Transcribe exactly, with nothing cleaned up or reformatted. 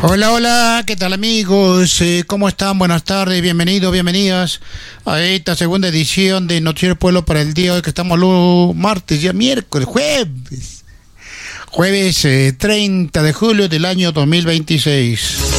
Hola, hola, ¿qué tal amigos? Eh, ¿Cómo están? Buenas tardes, bienvenidos, bienvenidas a esta segunda edición de Noticiero Pueblo para el día de hoy, que estamos lunes, martes, ya miércoles, jueves. Jueves eh, treinta de julio del año dos mil veintiséis.